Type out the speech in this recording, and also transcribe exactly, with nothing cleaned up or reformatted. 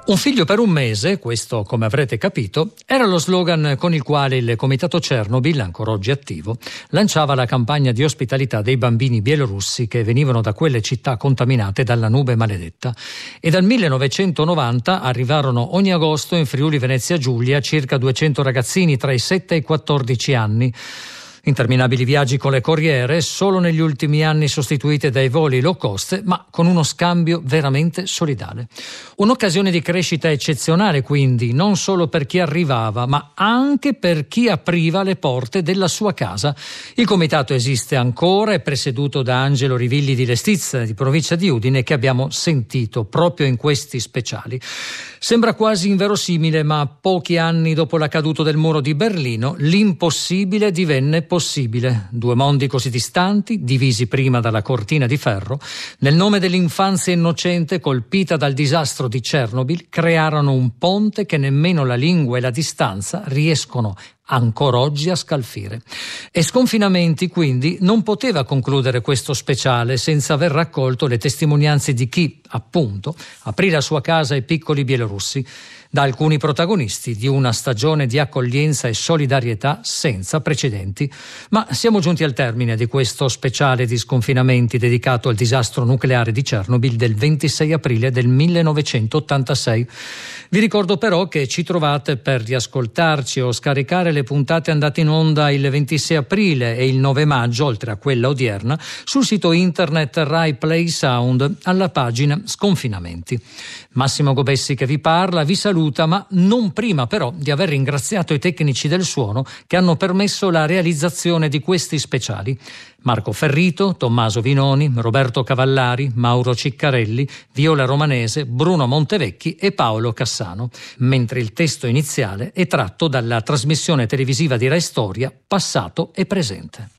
Un figlio per un mese, questo come avrete capito, era lo slogan con il quale il Comitato Chernobyl, ancora oggi attivo, lanciava la campagna di ospitalità dei bambini bielorussi che venivano da quelle città contaminate dalla nube maledetta. E dal millenovecentonovanta arrivarono ogni agosto in Friuli Venezia Giulia circa duecento ragazzini tra i sette e i quattordici anni. Interminabili viaggi con le corriere, solo negli ultimi anni sostituite dai voli low cost, ma con uno scambio veramente solidale. Un'occasione di crescita eccezionale, quindi, non solo per chi arrivava, ma anche per chi apriva le porte della sua casa. Il comitato esiste ancora, è presieduto da Angelo Rivilli di Lestizza, di provincia di Udine, che abbiamo sentito proprio in questi speciali. Sembra quasi inverosimile, ma pochi anni dopo la caduta del muro di Berlino, l'impossibile divenne possibile. Due mondi così distanti, divisi prima dalla cortina di ferro, nel nome dell'infanzia innocente colpita dal disastro di Chernobyl, crearono un ponte che nemmeno la lingua e la distanza riescono ancora oggi a scalfire. E Sconfinamenti quindi non poteva concludere questo speciale senza aver raccolto le testimonianze di chi, appunto, aprì la sua casa ai piccoli bielorussi, da alcuni protagonisti di una stagione di accoglienza e solidarietà senza precedenti. Ma siamo giunti al termine di questo speciale di Sconfinamenti dedicato al disastro nucleare di Chernobyl del ventisei aprile del millenovecentottantasei. Vi ricordo però che ci trovate per riascoltarci o scaricare le puntate andate in onda il ventisei aprile e il nove maggio, oltre a quella odierna, sul sito internet Rai Play Sound alla pagina Sconfinamenti. Massimo Gobessi che vi parla, vi saluta, ma non prima però di aver ringraziato i tecnici del suono che hanno permesso la realizzazione di questi speciali. Marco Ferrito, Tommaso Vinoni, Roberto Cavallari, Mauro Ciccarelli, Viola Romanese, Bruno Montevecchi e Paolo Cassano, mentre il testo iniziale è tratto dalla trasmissione televisiva di Rai Storia Passato e Presente.